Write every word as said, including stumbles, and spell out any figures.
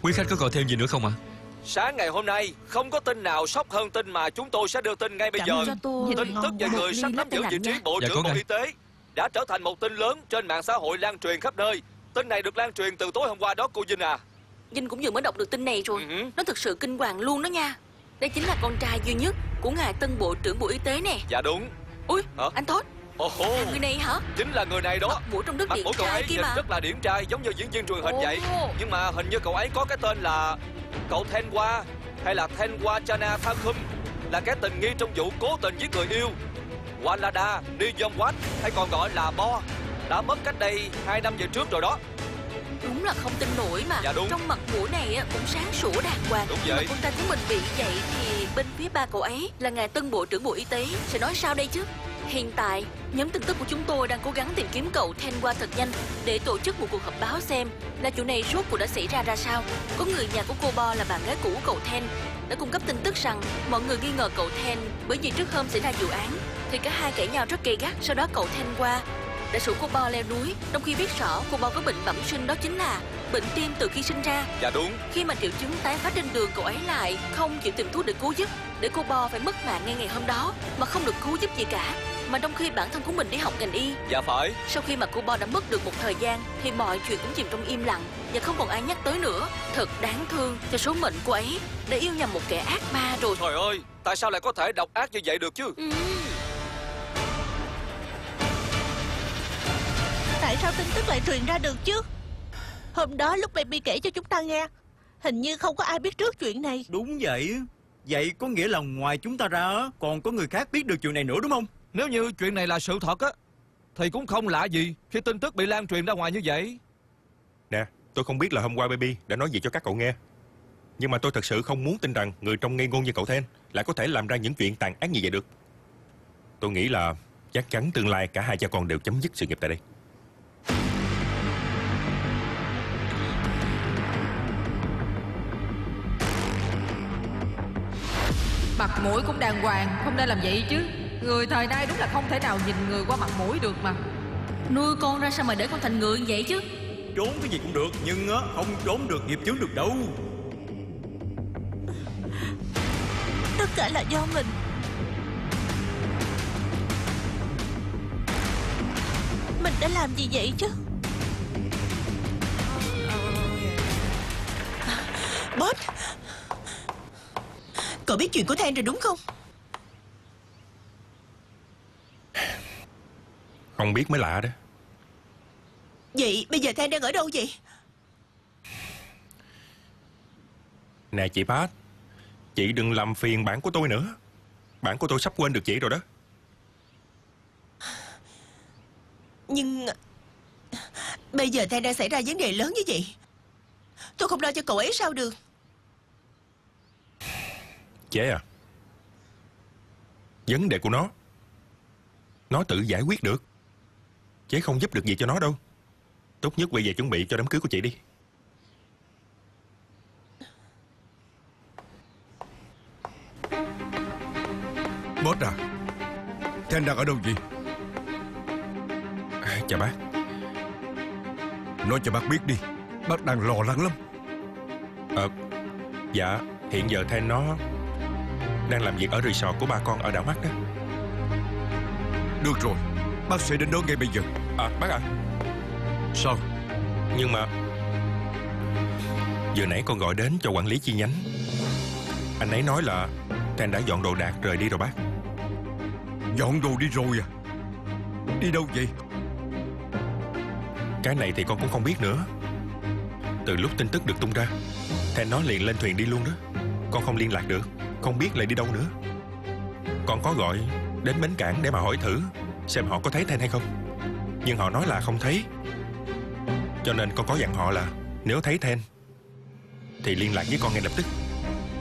Quý khách có gọi thêm gì nữa không ạ? Sáng ngày hôm nay không có tin nào sốc hơn tin mà chúng tôi sẽ đưa tin ngay bây giờ. Tin tức về người sắp nắm giữ vị trí Bộ trưởng Bộ Y tế đã trở thành một tin lớn trên mạng xã hội lan truyền khắp nơi. Tin này được lan truyền từ tối hôm qua đó cô Vinh à. Vinh cũng vừa mới đọc được tin này rồi. uh-huh. Nó thực sự kinh hoàng luôn đó nha. Đây chính là con trai duy nhất của ngài tân Bộ trưởng Bộ Y tế nè. Dạ đúng. Ui, hả? Anh Tốt. Ồ, à, người này hả? Chính là người này đó. Mặt mũi trong đất điển trai kia mà. Rất là điển trai, giống như diễn viên truyền hình Ồ. vậy. Nhưng mà hình như cậu ấy có cái tên là cậu Thenwa hay là Thenwa Chanathakum, là cái tình nghi trong vụ cố tình giết người yêu Walada Niyomwat, hay còn gọi là Bo, đã mất cách đây hai năm về trước rồi đó. Đúng là không tin nổi mà. Dạ đúng. Trong mặt mũi này cũng sáng sủa đàng hoàng. Đúng vậy. Mà con trai của mình bị vậy thì bên phía ba cậu ấy là ngài tân Bộ trưởng Bộ Y tế sẽ nói sao đây chứ? Hiện tại, nhóm tin tức của chúng tôi đang cố gắng tìm kiếm cậu Thenwa thật nhanh để tổ chức một cuộc họp báo xem là chuyện này rốt cuộc đã xảy ra ra sao. Có người nhà của cô Bo là bạn gái cũ của cậu Then đã cung cấp tin tức rằng mọi người nghi ngờ cậu Then bởi vì trước hôm xảy ra vụ án thì cả hai cãi nhau rất gay gắt. Sau đó cậu Thenwa đã rủ cô Bo leo núi, trong khi biết rõ cô Bo có bệnh bẩm sinh, đó chính là bệnh tim từ khi sinh ra. Dạ đúng. Khi mà triệu chứng tái phát trên đường, cậu ấy lại không chịu tìm thuốc để cứu giúp, để cô Bo phải mất mạng ngay ngày hôm đó mà không được cứu giúp gì cả. Mà trong khi bản thân của mình đi học ngành y. Dạ phải. Sau khi mà cô Bo đã mất được một thời gian thì mọi chuyện cũng chìm trong im lặng và không còn ai nhắc tới nữa. Thật đáng thương cho số mệnh cô ấy đã yêu nhầm một kẻ ác ma rồi. Trời ơi, tại sao lại có thể độc ác như vậy được chứ? ừ. Tại sao tin tức lại truyền ra được chứ? Hôm đó lúc baby kể cho chúng ta nghe, hình như không có ai biết trước chuyện này. Đúng vậy. Vậy có nghĩa là ngoài chúng ta ra còn có người khác biết được chuyện này nữa đúng không? Nếu như chuyện này là sự thật á thì cũng không lạ gì khi tin tức bị lan truyền ra ngoài như vậy. Nè, tôi không biết là hôm qua baby đã nói gì cho các cậu nghe, nhưng mà tôi thật sự không muốn tin rằng người trông ngây ngô như cậu Then lại có thể làm ra những chuyện tàn ác như vậy được. Tôi nghĩ là chắc chắn tương lai cả hai cha con đều chấm dứt sự nghiệp tại đây. Mặt mũi cũng đàng hoàng, không nên làm vậy chứ. Người thời nay đúng là không thể nào nhìn người qua mặt mũi được mà. Nuôi con ra sao mà để con thành người như vậy chứ? Trốn cái gì cũng được, nhưng á không trốn được nghiệp chướng được đâu. Tất cả là do mình. Mình đã làm gì vậy chứ? Boss, cậu biết chuyện của Then rồi đúng không? Không biết mới lạ đó. Vậy bây giờ Then đang ở đâu vậy? Nè chị Pat, chị đừng làm phiền bạn của tôi nữa. Bạn của tôi sắp quên được chị rồi đó. Nhưng bây giờ Then đang xảy ra vấn đề lớn như vậy, tôi không lo cho cậu ấy sao được. Chế à, vấn đề của nó nó tự giải quyết được. Chế không giúp được gì cho nó đâu. Tốt nhất quay về chuẩn bị cho đám cưới của chị đi. Boss à, Then đang ở đâu vậy? À, chào bác. Nói cho bác biết đi, bác đang lo lắng lắm. Ờ, dạ, hiện giờ Then nó đang làm việc ở resort của ba con ở đảo Mắt đó. Được rồi, bác sẽ đến đó ngay bây giờ. À, bác ạ. À. Sao? Nhưng mà vừa nãy con gọi đến cho quản lý chi nhánh. Anh ấy nói là Then đã dọn đồ đạc rời đi rồi bác. Dọn đồ đi rồi à? Đi đâu vậy? Cái này thì con cũng không biết nữa. Từ lúc tin tức được tung ra, Then nó liền lên thuyền đi luôn đó. Con không liên lạc được, không biết lại đi đâu nữa. Con có gọi đến bến cảng để mà hỏi thử xem họ có thấy Then hay không, nhưng họ nói là không thấy. Cho nên con có dặn họ là nếu thấy Then thì liên lạc với con ngay lập tức.